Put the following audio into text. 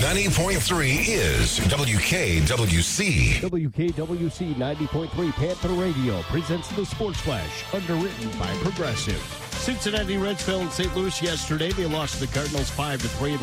90.3 is WKWC. WKWC 90.3 Panther Radio presents the Sports Flash, underwritten by Progressive. Cincinnati Reds fell in St. Louis yesterday. They lost to the Cardinals 5-3 in